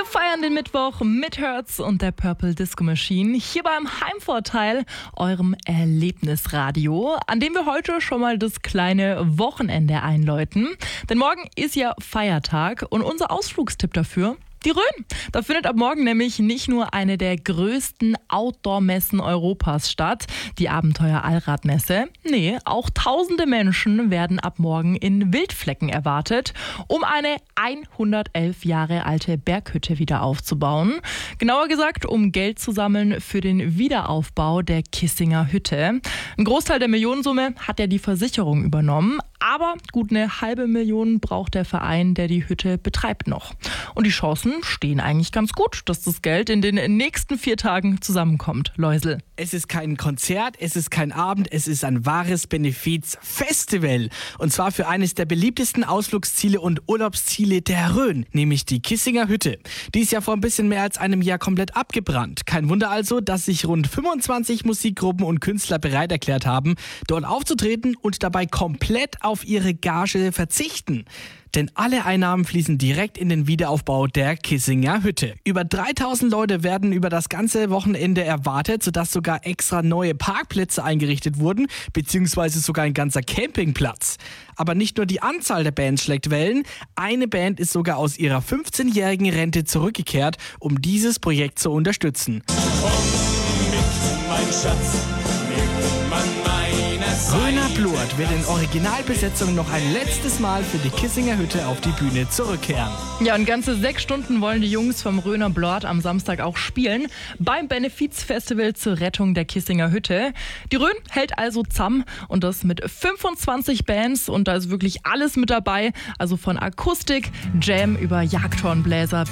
feiern den Mittwoch mit Hertz und der Purple Disco Machine hier beim Heimvorteil, eurem Erlebnisradio, an dem wir heute schon mal das kleine Wochenende einläuten. Denn morgen ist ja Feiertag und unser Ausflugstipp dafür: die Rhön. Da findet ab morgen nämlich nicht nur eine der größten Outdoor-Messen Europas statt, die Abenteuer-Allradmesse. Nee, auch tausende Menschen werden ab morgen in Wildflecken erwartet, um eine 111 Jahre alte Berghütte wieder aufzubauen. Genauer gesagt, um Geld zu sammeln für den Wiederaufbau der Kissinger Hütte. Ein Großteil der Millionensumme hat ja die Versicherung übernommen, aber gut eine 500.000 braucht der Verein, der die Hütte betreibt, noch. Und die Chancen stehen eigentlich ganz gut, dass das Geld in den nächsten 4 Tagen zusammenkommt. Läusel. Es ist kein Konzert, es ist kein Abend, es ist ein wahres Benefizfestival. Und zwar für eines der beliebtesten Ausflugsziele und Urlaubsziele der Rhön, nämlich die Kissinger Hütte. Die ist ja vor ein bisschen mehr als einem Jahr komplett abgebrannt. Kein Wunder also, dass sich rund 25 Musikgruppen und Künstler bereit erklärt haben, dort aufzutreten und dabei komplett auf ihre Gage verzichten. Denn alle Einnahmen fließen direkt in den Wiederaufbau der Kissinger Hütte. Über 3000 Leute werden über das ganze Wochenende erwartet, sodass sogar extra neue Parkplätze eingerichtet wurden, beziehungsweise sogar ein ganzer Campingplatz. Aber nicht nur die Anzahl der Bands schlägt Wellen, eine Band ist sogar aus ihrer 15-jährigen Rente zurückgekehrt, um dieses Projekt zu unterstützen. Komm mit, mein Schatz, nimmt man meiner Seite. Rhöner Blut wird in Originalbesetzung noch ein letztes Mal für die Kissinger Hütte auf die Bühne zurückkehren. Ja, und ganze 6 Stunden wollen die Jungs vom Rhöner Blut am Samstag auch spielen beim Benefizfestival zur Rettung der Kissinger Hütte. Die Rhön hält also zusammen, und das mit 25 Bands, und da ist wirklich alles mit dabei, also von Akustik, Jam über Jagdhornbläser